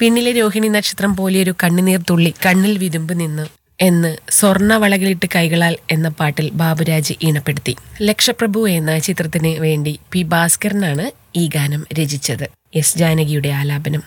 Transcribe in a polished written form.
പിന്നിലെ രോഹിണി നക്ഷത്രം പോലെയൊരു കണ്ണുനീർ തുള്ളി കണ്ണിൽ വിതുമ്പ് നിന്ന് എന്ന് സ്വർണവളകളിട്ട് കൈകളാൽ എന്ന പാട്ടിൽ ബാബുരാജ് ഈണപ്പെടുത്തി. ലക്ഷപ്രഭു എന്ന ചിത്രത്തിന് വേണ്ടി പി ഭാസ്കരനാണ് ഈ ഗാനം രചിച്ചത്. എസ് ജാനകിയുടെ ആലാപനം.